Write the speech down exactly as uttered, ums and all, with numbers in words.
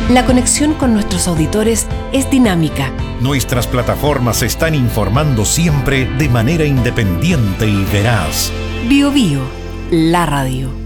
La conexión con nuestros auditores es dinámica. Nuestras plataformas están informando siempre de manera independiente y veraz. Bio Bio, la radio.